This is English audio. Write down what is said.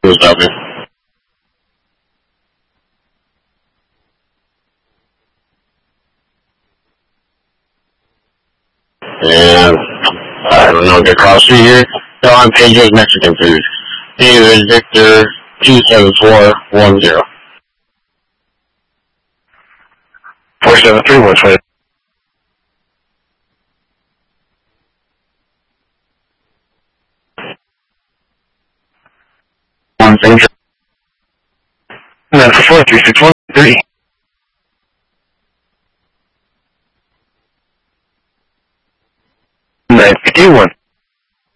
Copy. And I don't know, get across the here. Still on Pages Mexican food. David Victor 27410. 473, what's right? One thing. That's 43613. Nice. 51.